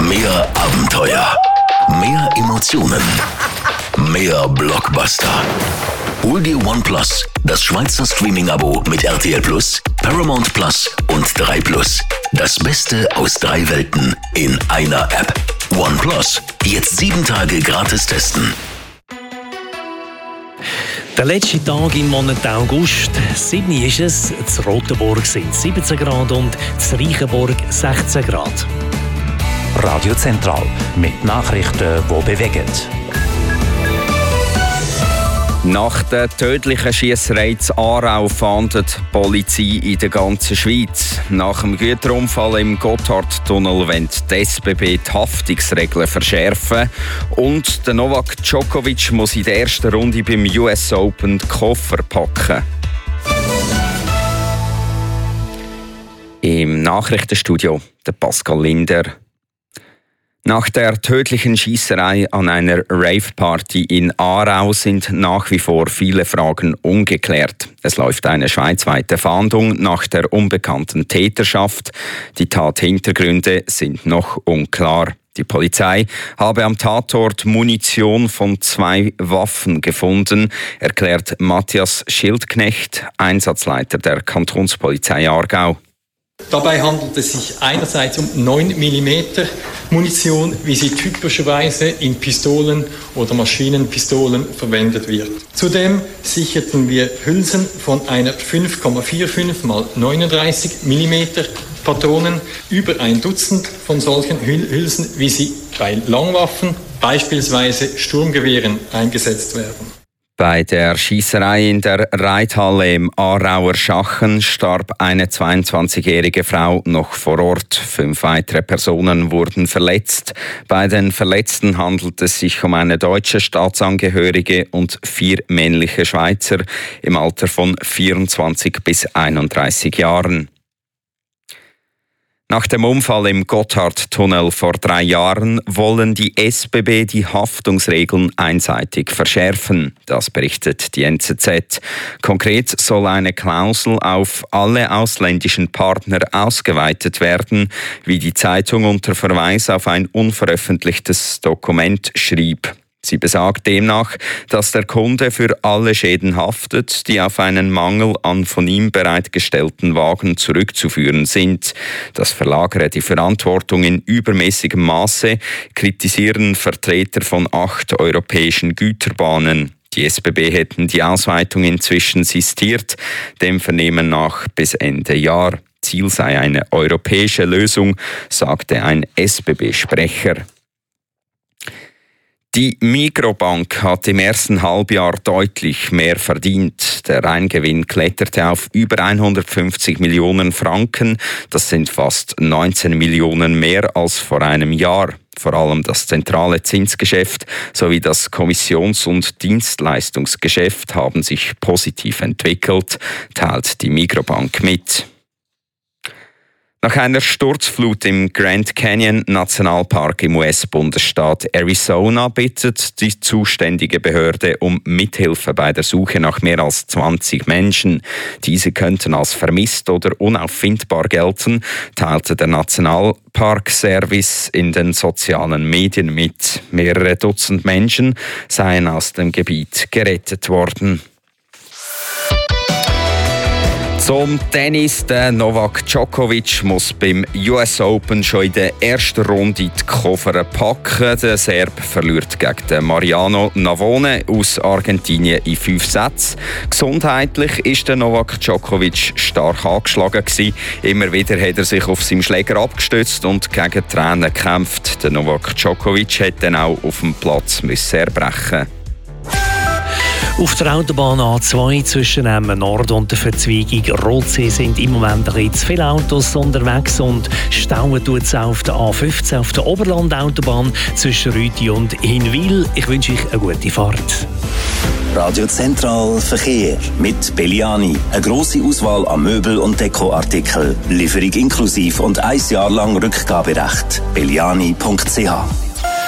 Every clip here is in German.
Mehr Abenteuer, mehr Emotionen, mehr Blockbuster. Hol dir OnePlus, das Schweizer Streaming-Abo mit RTL Plus, Paramount Plus und 3+. Das Beste aus 3 Welten in einer App. OnePlus, jetzt 7 Tage gratis testen. Der letzte Tag im Monat August. Sydney ist es, in Rotenburg sind 17 Grad und in Reichenburg 16 Grad. Radio Zentral mit Nachrichten, die bewegen. Nach der tödlichen Schiesserei in Aarau fahndet die Polizei in der ganzen Schweiz. Nach dem Güterunfall im Gotthardtunnel wollen die SBB die Haftungsregeln verschärfen. Und der Novak Djokovic muss in der ersten Runde beim US Open die Koffer packen. Im Nachrichtenstudio der Pascal Linder. Nach der tödlichen Schiesserei an einer Rave-Party in Aarau sind nach wie vor viele Fragen ungeklärt. Es läuft eine schweizweite Fahndung nach der unbekannten Täterschaft. Die Tathintergründe sind noch unklar. Die Polizei habe am Tatort Munition von 2 Waffen gefunden, erklärt Matthias Schildknecht, Einsatzleiter der Kantonspolizei Aargau. Dabei handelt es sich einerseits um 9 mm Munition, wie sie typischerweise in Pistolen oder Maschinenpistolen verwendet wird. Zudem sicherten wir Hülsen von einer 5,45 x 39 mm Patronen, über ein Dutzend von solchen Hülsen, wie sie bei Langwaffen, beispielsweise Sturmgewehren, eingesetzt werden. Bei der Schiesserei in der Reithalle im Aarauer Schachen starb eine 22-jährige Frau noch vor Ort. 5 weitere Personen wurden verletzt. Bei den Verletzten handelt es sich um eine deutsche Staatsangehörige und 4 männliche Schweizer im Alter von 24 bis 31 Jahren. Nach dem Unfall im Gotthardtunnel vor 3 Jahren wollen die SBB die Haftungsregeln einseitig verschärfen. Das berichtet die NZZ. Konkret soll eine Klausel auf alle ausländischen Partner ausgeweitet werden, wie die Zeitung unter Verweis auf ein unveröffentlichtes Dokument schrieb. Sie besagt demnach, dass der Kunde für alle Schäden haftet, die auf einen Mangel an von ihm bereitgestellten Wagen zurückzuführen sind. Das verlagere die Verantwortung in übermäßigem Maße, kritisieren Vertreter von 8 europäischen Güterbahnen. Die SBB hätten die Ausweitung inzwischen sistiert, dem Vernehmen nach bis Ende Jahr. Ziel sei eine europäische Lösung, sagte ein SBB-Sprecher. Die Migros Bank hat im ersten Halbjahr deutlich mehr verdient. Der Reingewinn kletterte auf über 150 Millionen Franken. Das sind fast 19 Millionen mehr als vor einem Jahr. Vor allem das zentrale Zinsgeschäft sowie das Kommissions- und Dienstleistungsgeschäft haben sich positiv entwickelt, teilt die Migros Bank mit. Nach einer Sturzflut im Grand Canyon Nationalpark im US-Bundesstaat Arizona bittet die zuständige Behörde um Mithilfe bei der Suche nach mehr als 20 Menschen. Diese könnten als vermisst oder unauffindbar gelten, teilte der Nationalparkservice in den sozialen Medien mit. Mehrere Dutzend Menschen seien aus dem Gebiet gerettet worden. Zum Tennis. Der Novak Djokovic muss beim US Open schon in der ersten Runde die Koffer packen. Der Serb verliert gegen den Mariano Navone aus Argentinien in 5 Sätzen. Gesundheitlich ist der Novak Djokovic stark angeschlagen gewesen. Immer wieder hat er sich auf seinem Schläger abgestützt und gegen Tränen gekämpft. Der Novak Djokovic hätte dann auch auf dem Platz erbrechen. Auf der Autobahn A2 zwischen Nord und der Verzweigung Rotsee sind im Moment ein bisschen zu viele Autos unterwegs und stauen tut es auf der A15 auf der Oberlandautobahn zwischen Rüti und Hinwil. Ich wünsche euch eine gute Fahrt. Radio Zentral Verkehr mit Belliani. Eine grosse Auswahl an Möbel- und Dekoartikeln. Lieferung inklusiv und 1 Jahr lang Rückgaberecht. belliani.ch.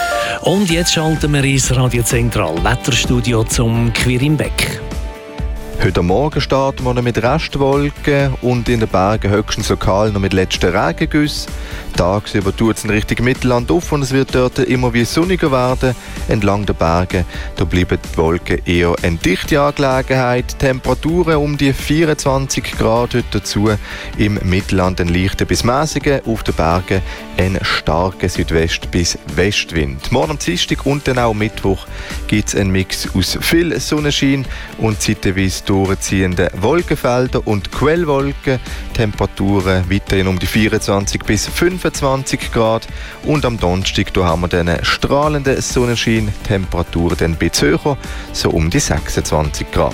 Und jetzt schalten wir ins Radio Zentral Wetterstudio zum Quirinbeck. Heute Morgen starten wir noch mit Restwolken und in den Bergen höchstens lokal noch mit letzten Regengüssen. Tagsüber tut es in Richtung Mittelland auf und es wird dort immer wie sonniger werden. Entlang der Berge da bleiben die Wolken eher eine dichte Angelegenheit. Temperaturen um die 24 Grad heute dazu. Im Mittelland ein leichter bis mäßiger, auf den Bergen ein starker Südwest- bis Westwind. Morgen am Dienstag und dann auch Mittwoch gibt es einen Mix aus viel Sonnenschein und zeitweise durchziehenden Wolkenfeldern und Quellwolken. Temperaturen weiterhin um die 24 bis 25 Grad. Und am Donnerstag da haben wir dann strahlenden Sonnenschein. Temperaturen dann ein bisschen höher, so um die 26 Grad.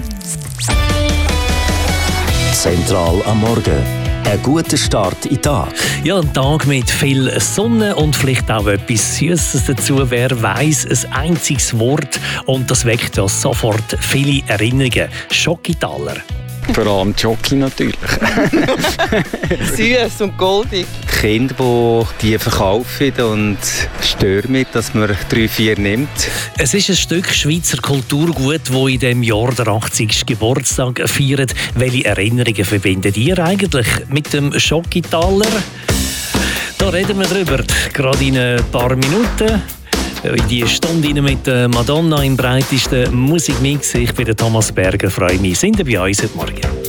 Zentral am Morgen. Ein guter Start in den Tag. Ja, ein Tag mit viel Sonne und vielleicht auch etwas Süßes dazu. Wer weiss, ein einziges Wort und das weckt ja sofort viele Erinnerungen. Schokitaler. Vor allem Jockey natürlich. Süß und goldig. Kinder, die verkaufen und stören mich, dass man 3-4 nimmt. Es ist ein Stück Schweizer Kulturgut, das in diesem Jahr der 80. Geburtstag feiert. Welche Erinnerungen verbindet ihr eigentlich mit dem Schokitaler? Da reden wir drüber, gerade in ein paar Minuten. In die Stunde mit Madonna im breitesten Musikmix. Ich bin der Thomas Berger, freue mich. Sind ihr bei uns heute Morgen?